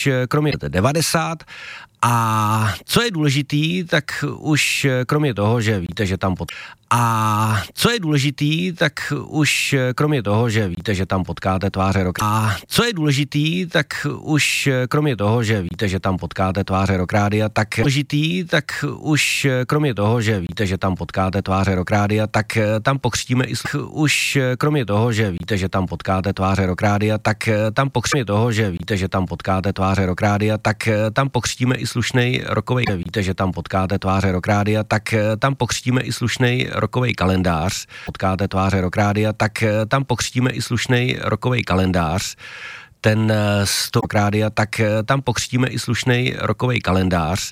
už kromě 90 a co je důležitý, tak už kromě toho, že víte, že tam a co je důležitý, tak už kromě toho, že víte, že tam potkáte tváře rock. A co je důležitý, tak už kromě toho, že víte, že tam potkáte tváře Rock Rádia, tak důležitý, tak už kromě toho, že víte, že tam potkáte tváře Rock Rádia, tak tam pokřtíme i už kromě toho, že víte, že tam potkáte tváře Rock Rádia, tak tam pokřtíme toho, že víte, že tam potkáte tváře Rock Rádia, tak tam pokřtíme i slušnej rokovej. Víte, že tam potkáte tváře Rock Rádia, tak tam pokřtíme i slušnej rokovej kalendář. Potkáte tváře Rock Rádia, tak tam pokřtíme i slušnej rokovej kalendář. Ten z toho rádia, tak tam pokřtíme i slušnej rokovej kalendář.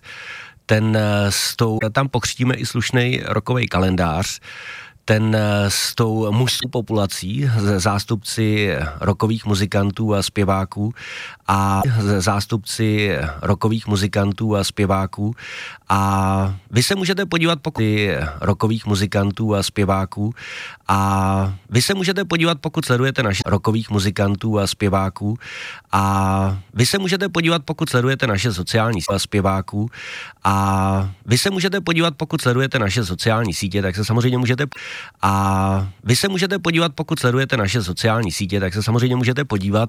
Tam pokřtíme i slušnej rokovej kalendář. Ten s tou mužskou populací, zástupci rockových muzikantů a zpěváků a vy se můžete podívat rockových muzikantů a zpěváků a vy se můžete podívat, pokud sledujete naše rockových muzikantů a zpěváků a vy se můžete podívat, pokud sledujete naše sociální zpěváků a vy se můžete podívat, pokud sledujete naše sociální sítě, tak se samozřejmě můžete a vy se můžete podívat, pokud sledujete naše sociální sítě, tak se samozřejmě můžete podívat,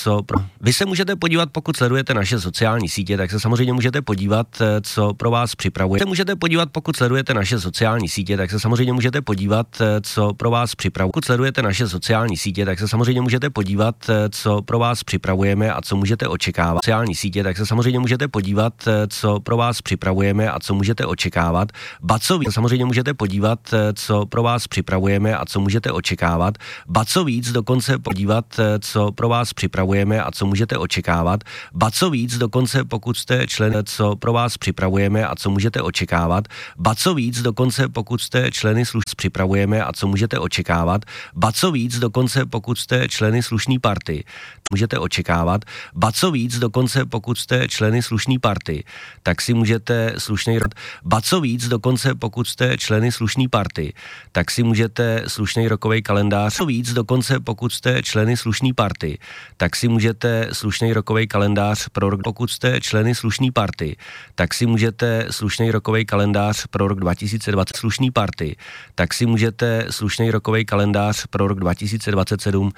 vy se můžete podívat, pokud sledujete naše sociální sítě, tak se samozřejmě můžete podívat, co pro vás připravuje. Se můžete podívat, pokud sledujete naše sociální sítě, tak se samozřejmě můžete podívat, co pro vás připravuje. Pokud sledujete naše sociální sítě, tak se samozřejmě můžete podívat, co pro vás připravujeme a co můžete očekávat. Sociální sítě, tak se samozřejmě můžete podívat, co pro vás připravujeme a co můžete očekávat. Samozřejmě můžete podívat, co pro vás připravujeme a co můžete očekávat. Ba co víc, dokonce podívat, co pro vás připravujeme a co můžete očekávat. Ba co víc, dokonce pokud jste člen, co pro vás připravujeme a co můžete očekávat. Ba co víc, dokonce pokud jste členy připravujeme a co můžete očekávat. Ba co víc, dokonce pokud jste členy slušný party, můžete očekávat. Ba co víc, dokonce pokud jste členy slušný party, tak si můžete slušnej ba co víc, dokonce pokud jste členy slušný party, tak si můžete slušnej rokovej kalendář. Co víc, dokonce pokud jste členy slušný party, tak si můžete slušnej rokovej kalendář pro rok, pokud jste členy slušný party, tak si můžete slušnej rokovej kalendář pro rok 2020 slušný party, tak si můžete slušnej rokovej kalendář pro rok 2027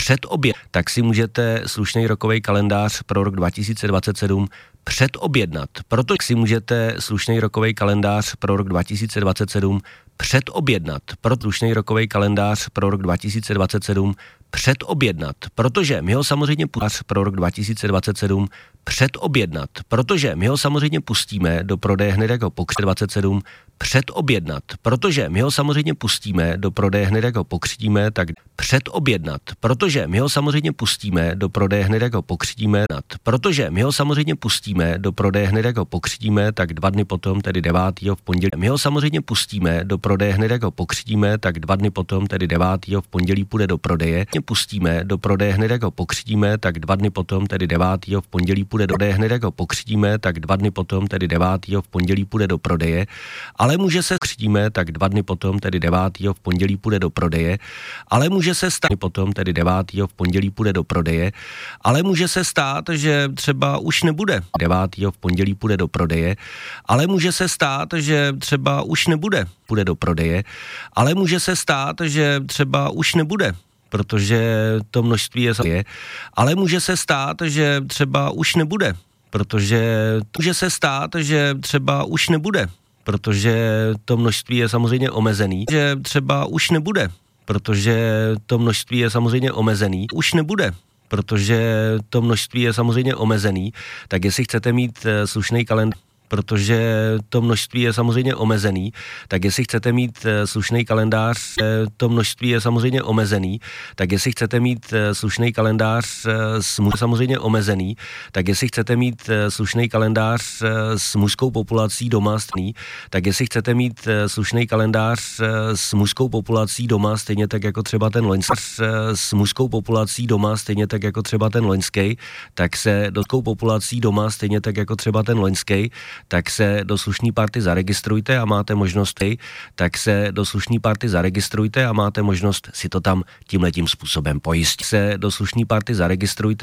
tak si můžete slušnej rokovej kalendář pro rok 2027 předobjednat. Proto si můžete slušnej rokovej kalendář pro rok 2027 předobjednat. Pro slušnej rokovej kalendář pro rok 2027 předobjednat, protože my ho samozřejmě pro rok 2027 předobjednat, protože my ho samozřejmě pustíme do prodeje hned jako po 27 předobjednat, protože my ho samozřejmě pustíme do prodeje hned jako pokřtíme, tak předobjednat, protože my ho samozřejmě pustíme do prodeje hned jako pokřtíme, protože my ho samozřejmě pustíme do prodeje hned jako pokřtíme, tak 2 dny potom, tedy 9. v pondělí, my ho samozřejmě pustíme do prodeje hned jako pokřtíme, tak 2 dny potom, tedy 9. v pondělí půjde do prodeje, pustíme do prodeje hned jako pokřtíme, tak 2 dny potom, tedy 9. v pondělí půjde do prodeje hned jako pokřtíme, tak 2 dny potom, tedy 9. v pondělí půjde do prodeje, ale může se křtíme, tak 2 dny potom, tedy 9. v pondělí půjde do prodeje, ale může se stát potom, tedy 9. v pondělí půjde do prodeje, ale může se stát, že třeba už nebude 9. v pondělí půjde do prodeje, ale může se stát, že třeba už nebude, půjde do prodeje, ale může se stát, že třeba už nebude, protože to množství je, ale může se stát, že třeba už nebude, protože může se stát, že třeba už nebude, protože to množství je samozřejmě omezený, že třeba už nebude, protože to množství je samozřejmě omezený, už nebude, protože to množství je samozřejmě omezený, tak jestli chcete mít slušný kalendář, protože to množství je samozřejmě omezený, tak jestli chcete mít slušný kalendář, to množství je samozřejmě omezený, tak jestli chcete mít slušný kalendář samozřejmě omezený, tak jestli chcete mít slušný kalendář s mužskou populací doma, tak jestli chcete mít slušný kalendář s mužskou populací doma, stejně tak jako třeba ten loňský, s mužskou populací doma, stejně tak jako třeba ten loňský, tak se do populací doma, stejně tak jako třeba ten loňský, tak se do slušný party zaregistrujte a máte možnost, tak se do slušný party zaregistrujte a máte možnost si to tam tímhletím způsobem pojistit. Se do slušný party zaregistrujte